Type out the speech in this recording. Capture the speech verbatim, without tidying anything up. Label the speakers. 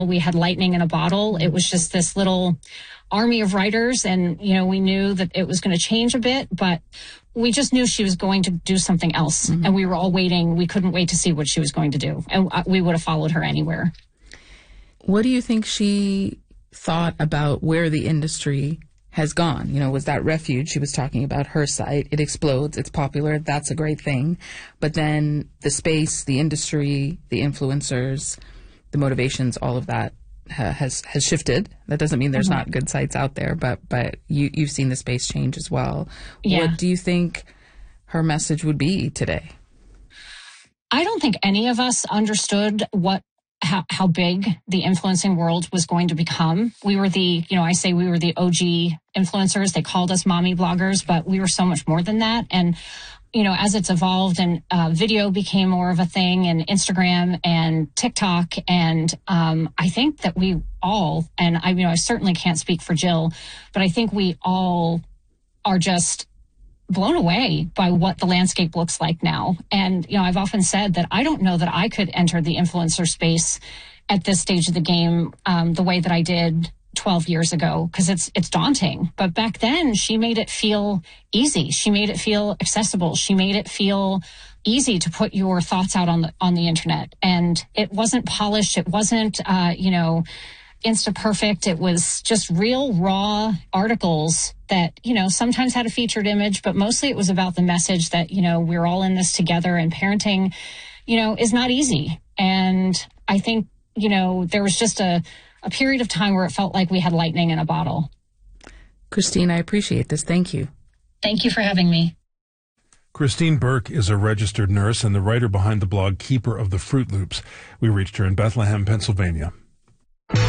Speaker 1: We had lightning in a bottle. It was just this little army of writers. And, you know, we knew that it was going to change a bit, but we just knew she was going to do something else. Mm-hmm. And we were all waiting. We couldn't wait to see what she was going to do. And we would have followed her anywhere.
Speaker 2: What do you think she thought about where the industry has gone? You know, was that Refuge? She was talking about her site. It explodes. It's popular. That's a great thing. But then the space, the industry, the influencers, the motivations, all of that ha- has has shifted. That doesn't mean there's mm-hmm. not good sites out there, but but you, you've seen the space change as well.
Speaker 1: Yeah.
Speaker 2: What do you think her message would be today?
Speaker 1: I don't think any of us understood what how, how big the influencing world was going to become. We were the, you know, I say we were the O G influencers. They called us mommy bloggers, but we were so much more than that. And you know, as it's evolved and uh, video became more of a thing, and Instagram and TikTok, and um, I think that we all, and I, you know, I certainly can't speak for Jill, but I think we all are just blown away by what the landscape looks like now. And, you know, I've often said that I don't know that I could enter the influencer space at this stage of the game um, the way that I did twelve years ago, because it's it's daunting. But back then, she made it feel easy. She made it feel accessible. She made it feel easy to put your thoughts out on the on the internet. And it wasn't polished. It wasn't, uh, you know, Insta perfect. It was just real raw articles that, you know, sometimes had a featured image, but mostly it was about the message that, you know, we're all in this together, and parenting, you know, is not easy. And I think, you know, there was just a a period of time where it felt like we had lightning in a bottle.
Speaker 2: Christine, I appreciate this. Thank you.
Speaker 1: Thank you for having me.
Speaker 3: Christine Burke is a registered nurse and the writer behind the blog Keeper of the Fruit Loops. We reached her in Bethlehem, Pennsylvania.